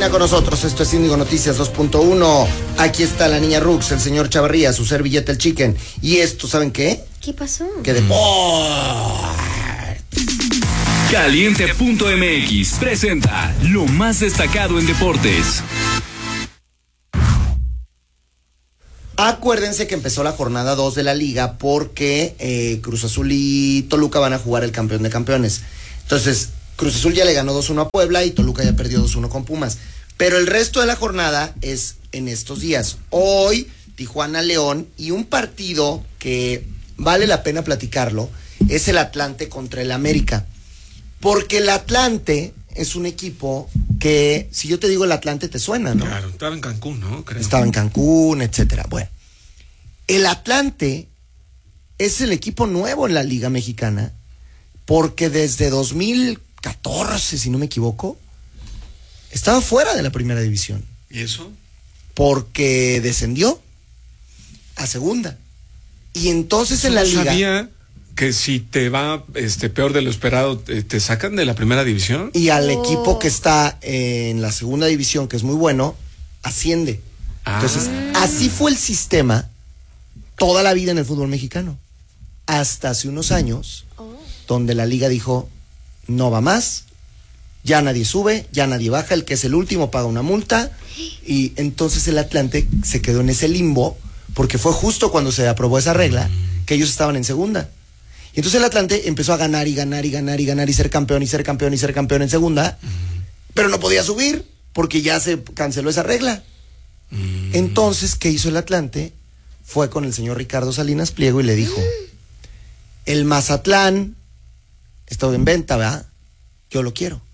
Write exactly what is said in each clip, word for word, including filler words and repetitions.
cabina con nosotros. Esto es Índigo Noticias dos punto uno. Aquí está la niña Rux, el señor Chavarría, su servilleta el chicken. Y esto, ¿saben qué? ¿Qué pasó? Que de... Caliente punto M X presenta lo más destacado en deportes. Acuérdense que empezó la jornada dos de la liga porque eh, Cruz Azul y Toluca van a jugar el campeón de campeones. Entonces, Cruz Azul ya le ganó dos uno a Puebla y Toluca ya perdió dos uno con Pumas. Pero el resto de la jornada es en estos días. Hoy, Tijuana León, y un partido que vale la pena platicarlo es el Atlante contra el América. Porque el Atlante es un equipo que, si yo te digo el Atlante, te suena, ¿no? Claro, estaba en Cancún, ¿no? Creo. Estaba en Cancún, etcétera. Bueno, el Atlante es el equipo nuevo en la Liga Mexicana porque desde dos mil catorce, si no me equivoco, estaba fuera de la primera división. ¿Y eso? Porque descendió a segunda. Y entonces en la no liga... sabía que si te va este peor de lo esperado, te, te sacan de la primera división. Y al Oh. equipo que está en la segunda división, que es muy bueno, asciende. Ah. Entonces, así fue el sistema toda la vida en el fútbol mexicano. Hasta hace unos años, Oh. donde la liga dijo, no va más, ya nadie sube, ya nadie baja, el que es el último paga una multa. Y entonces el Atlante se quedó en ese limbo, porque fue justo cuando se aprobó esa regla, que ellos estaban en segunda. Y entonces el Atlante empezó a ganar y ganar y ganar y ganar y ser campeón y ser campeón y ser campeón en segunda, uh-huh. pero no podía subir porque ya se canceló esa regla. Uh-huh. Entonces, ¿qué hizo el Atlante? Fue con el señor Ricardo Salinas Pliego y le dijo, uh-huh. el Mazatlán está en venta, ¿verdad? Yo lo quiero.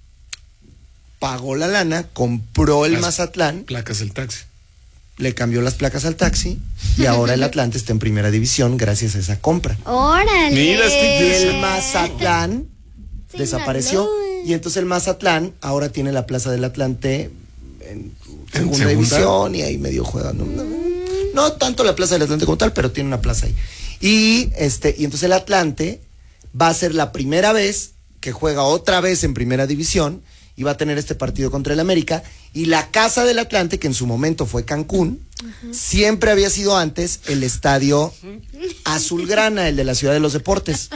Pagó la lana, compró el Las Mazatlán. Placas del taxi. Le cambió las placas al taxi y ahora el Atlante está en primera división gracias a esa compra. ¡Órale! Mira, Y este- el Mazatlán Sí, desapareció. no. Y entonces el Mazatlán ahora tiene la Plaza del Atlante en segunda, segunda? división y ahí medio juega. No, no, no tanto la Plaza del Atlante como tal, pero tiene una plaza ahí. Y, este, y entonces el Atlante va a ser la primera vez que juega otra vez en primera división y va a tener este partido contra el América. Y la casa del Atlante, que en su momento fue Cancún, uh-huh. siempre había sido antes el estadio Azulgrana, el de la Ciudad de los Deportes.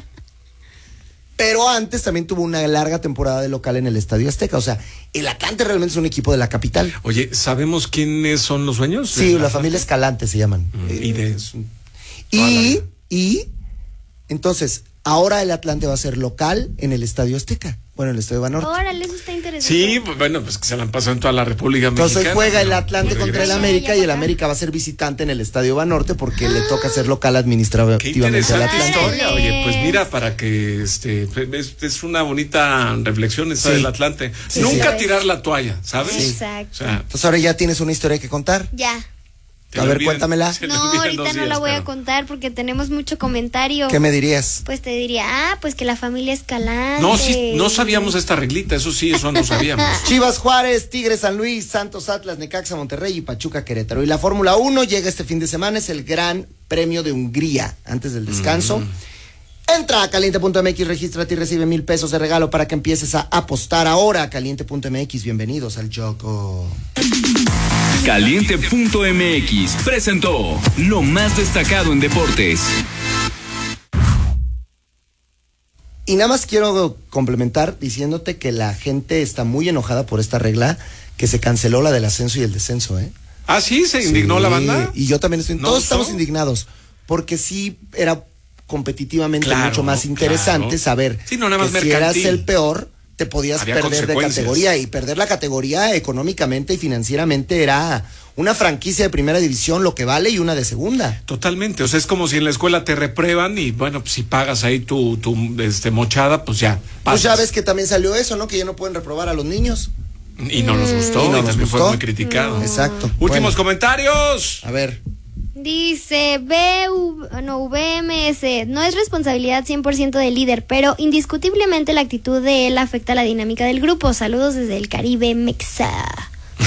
Pero antes también tuvo una larga temporada de local en el Estadio Azteca. O sea, el Atlante realmente es un equipo de la capital. Oye, ¿sabemos quiénes son los dueños? Sí, la familia Escalante se llaman. Mm, Eh, y de... y, y entonces, ahora el Atlante va a ser local en el Estadio Azteca. Bueno, en el Estadio Banorte. Órale, eso está interesante. Sí, bueno, pues que se la han pasado en toda la República Entonces Mexicana. juega el ¿no? Atlante De contra el regreso. América Ya, y el ya. América va a ser visitante en el Estadio Banorte porque le toca ser local administrativamente Qué al interesante Atlante. historia. Oye, pues mira, para que este es, es una bonita reflexión esta Sí. del Atlante. Sí, Nunca sí. tirar la toalla, ¿sabes? Sí. Exacto. O sea, Entonces ahora ya tienes una historia que contar. Ya. te A lo ver, olviden- cuéntamela. se le No, olvidan ahorita dos no días, la voy a pero- contar porque tenemos mucho comentario. ¿Qué me dirías? Pues te diría, ah, pues que la familia Escalante. No, sí, no sabíamos esta reglita, eso sí, eso no sabíamos. Chivas Juárez, Tigres San Luis, Santos Atlas, Necaxa Monterrey y Pachuca Querétaro. Y la Fórmula uno llega este fin de semana, es el Gran Premio de Hungría. Antes del descanso, mm. entra a caliente punto m x, regístrate y recibe mil pesos de regalo para que empieces a apostar ahora. caliente punto m x, bienvenidos al Choco. Caliente punto M X presentó lo más destacado en deportes. Y nada más quiero complementar diciéndote que la gente está muy enojada por esta regla que se canceló, la del ascenso y el descenso, ¿eh? Ah, sí, se indignó Sí, la banda. Y yo también estoy. ¿No Todos gustó? estamos indignados. Porque sí era competitivamente Claro, mucho más interesante claro. saber Sí, no, nada más que si eras mercantil. el peor, te podías Había perder de consecuencias. categoría. Y perder la categoría económicamente y financieramente era una franquicia de primera división, lo que vale, y una de segunda. Totalmente, o sea, es como si en la escuela te reprueban y bueno, pues si pagas ahí tu, tu este, mochada, pues ya Pues pasas. ya ves que también salió eso, ¿no? Que ya no pueden reprobar a los niños. Y no nos gustó, Y y, no nos también gustó. fue muy criticado. No. Exacto. Últimos Bueno, comentarios. a ver. Dice B V, no, V M S, no es responsabilidad cien por ciento del líder, pero indiscutiblemente la actitud de él afecta la dinámica del grupo. Saludos desde el Caribe Mexa.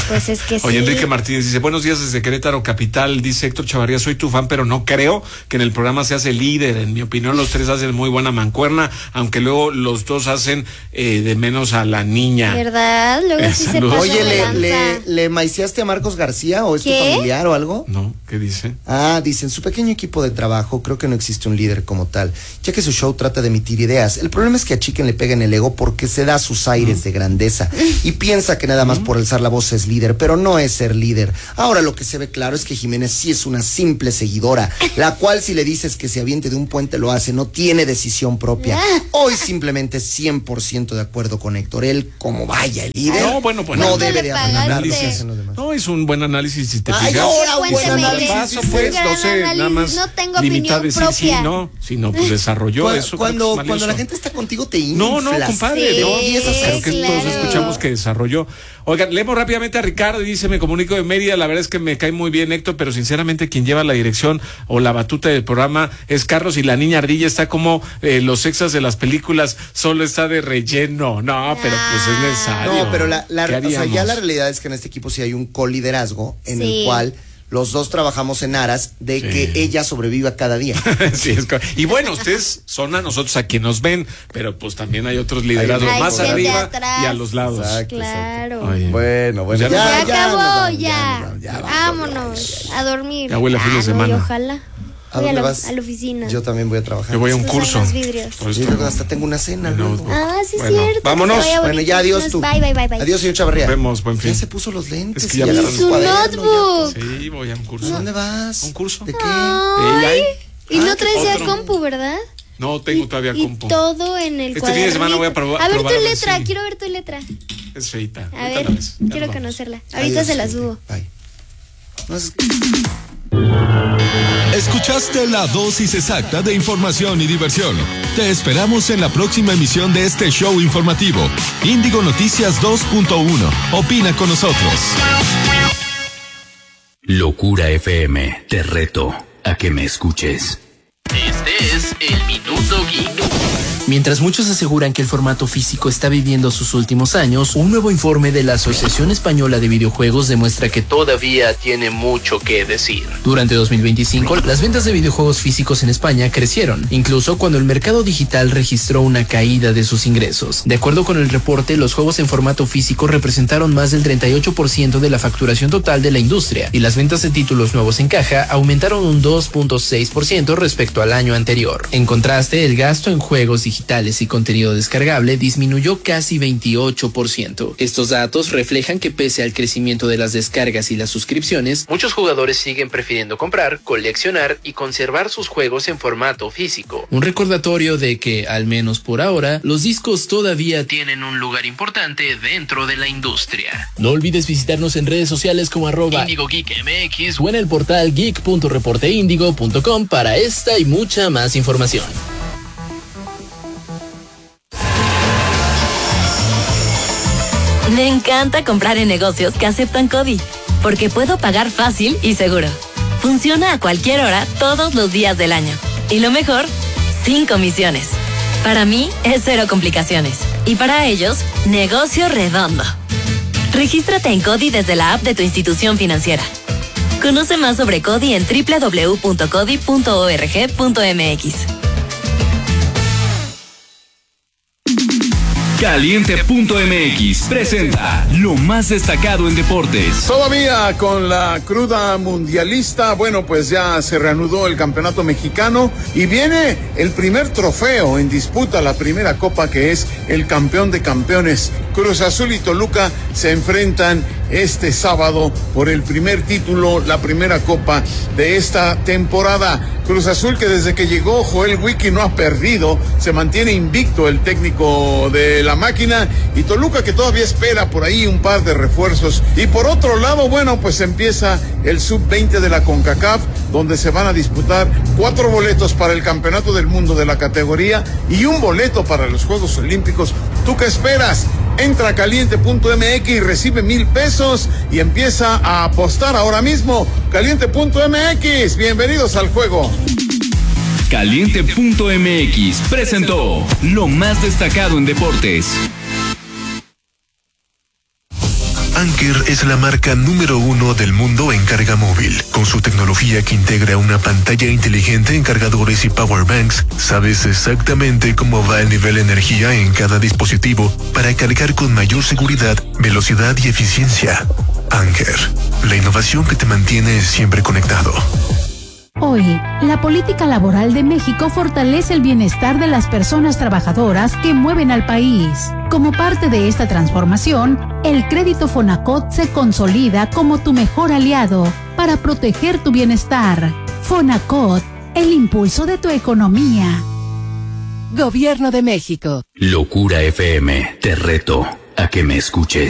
Pues es que sí. Oye, Enrique Martínez dice, buenos días desde Querétaro Capital, dice Héctor Chavarría, soy tu fan, pero no creo que en el programa se hace líder. En mi opinión, los tres hacen muy buena mancuerna, aunque luego los dos hacen eh, de menos a la niña. ¿Verdad? Luego Eh, sí se saludos. pasa Oye, de ¿le, lanza. le, ¿le maiceaste a Marcos García o es ¿Qué? tu familiar o algo? ¿No? ¿Qué dice? Ah, dicen, su pequeño equipo de trabajo, creo que no existe un líder como tal, ya que su show trata de emitir ideas. El problema es que a Chicken le peguen el ego porque se da sus aires de grandeza y piensa que nada más por alzar la voz es líder, pero no es ser líder. Ahora lo que se ve claro es que Jiménez sí es una simple seguidora, la cual si le dices que se aviente de un puente lo hace, no tiene decisión propia. Hoy simplemente cien por ciento de acuerdo con Héctor, él como vaya el líder, No, bueno, bueno. no ¿Cuánto debe le de pagaste? hablar Análisis. en los demás. No, es un buen análisis si te Ay, fijas. ahora un buen Cuénteme, análisis. Paso, es un pues, gran no sé, nada análisis, más no tengo limitar opinión decir sí, propia. no, sino pues desarrolló Cu- eso. Cuando, creo que es cuando la valioso. gente está contigo te inflas. No, no, compadre, Sí, no, y esas creo que todos claro. escuchamos que desarrolló. Oigan, leemos rápidamente a Ricardo y dice, me comunico de Mérida, la verdad es que me cae muy bien Héctor, pero sinceramente quien lleva la dirección o la batuta del programa es Carlos y la niña ardilla está como eh, los extras de las películas, solo está de relleno. No, pero pues es necesario. No, pero la, la, ¿Qué o sea, ya haríamos? la realidad es que en este equipo sí hay un coliderazgo en Sí. el cual los dos trabajamos en aras de Sí. que ella sobreviva cada día. Sí, es co- y bueno, ustedes son a nosotros a quien nos ven, pero pues también hay otros liderazgos Hay más gente arriba atrás. y a los lados. Exacto. Claro. Oye. Bueno, bueno, Ya, ya- acabó, nos vamos, ya. nos vamos, ya vamos. Vámonos a dormir. Ya huele a fin de Ah, no, semana. y ojalá. ¿A Voy dónde la, vas? a la oficina. Yo también voy a trabajar. Yo voy a un Estos curso. son los vidrios. Por Sí, esto. luego hasta tengo una cena. No, luego. Ah, sí, Bueno, cierto. vámonos. Que te vaya Bueno, ya bonito. adiós tú. Bye, bye, bye, bye. Adiós, señor Chavarría. Vemos, buen fin. Ya se puso los lentes. Es que y ya ya me agarró Y su su cuaderno, notebook. Sí, voy a un curso. ya. ¿A dónde vas? ¿Un curso? ¿De qué? Ay, Ey, ay. y Ah, no traes ya otro. compu, ¿verdad? No tengo todavía y compu. todo en el Este fin de semana voy a cuadernito. probar- A ver probar tu a ver letra, si- quiero ver tu letra. Es feita. A Ahorita ver, la ves. Ya quiero nos vamos. conocerla. Ahorita Adiós, se la Enrique. subo. Bye. No, es- Escuchaste la dosis exacta de información y diversión. Te esperamos en la próxima emisión de este show informativo. Índigo Noticias dos punto uno. Opina con nosotros. Locura F M, te reto a que me escuches. Este es el Minuto Geek. Mientras muchos aseguran que el formato físico está viviendo sus últimos años, un nuevo informe de la Asociación Española de Videojuegos demuestra que todavía tiene mucho que decir. Durante dos mil veinticinco, las ventas de videojuegos físicos en España crecieron, incluso cuando el mercado digital registró una caída de sus ingresos. De acuerdo con el reporte, los juegos en formato físico representaron más del treinta y ocho por ciento de la facturación total de la industria, y las ventas de títulos nuevos en caja aumentaron un dos punto seis por ciento respecto al año anterior. En contraste, el gasto en juegos digitales digitales y contenido descargable disminuyó casi veintiocho por ciento. Estos datos reflejan que pese al crecimiento de las descargas y las suscripciones, muchos jugadores siguen prefiriendo comprar, coleccionar y conservar sus juegos en formato físico. Un recordatorio de que, al menos por ahora, los discos todavía tienen un lugar importante dentro de la industria. No olvides visitarnos en redes sociales como arroba Indigo Geek M X o en el portal geek punto reporteindigo punto com para esta y mucha más información. Me encanta comprar en negocios que aceptan CODI, porque puedo pagar fácil y seguro. Funciona a cualquier hora, todos los días del año. Y lo mejor, sin comisiones. Para mí, es cero complicaciones. Y para ellos, negocio redondo. Regístrate en CODI desde la app de tu institución financiera. Conoce más sobre CODI en doble u doble u doble u punto codi punto org punto m x. Caliente punto m x presenta lo más destacado en deportes. Todavía con la cruda mundialista, bueno, pues ya se reanudó el campeonato mexicano y viene el primer trofeo en disputa, la primera copa, que es el campeón de campeones. Cruz Azul y Toluca se enfrentan este sábado por el primer título, la primera copa de esta temporada. Cruz Azul, que desde que llegó Joel Wiki no ha perdido, se mantiene invicto el técnico de la máquina, y Toluca, que todavía espera por ahí un par de refuerzos. Y por otro lado, bueno, pues empieza el sub veinte de la CONCACAF, donde se van a disputar cuatro boletos para el campeonato del mundo de la categoría y un boleto para los Juegos Olímpicos. ¿Tú qué esperas? Entra a caliente punto m x y recibe mil pesos y empieza a apostar ahora mismo. caliente punto m x, bienvenidos al juego. Caliente punto m x presentó lo más destacado en deportes. Anker es la marca número uno del mundo en carga móvil. Con su tecnología que integra una pantalla inteligente en cargadores y powerbanks, sabes exactamente cómo va el nivel de energía en cada dispositivo para cargar con mayor seguridad, velocidad y eficiencia. Anker, la innovación que te mantiene siempre conectado. Hoy, la política laboral de México fortalece el bienestar de las personas trabajadoras que mueven al país. Como parte de esta transformación, el crédito Fonacot se consolida como tu mejor aliado para proteger tu bienestar. Fonacot, el impulso de tu economía. Gobierno de México. Locura F M, te reto a que me escuches.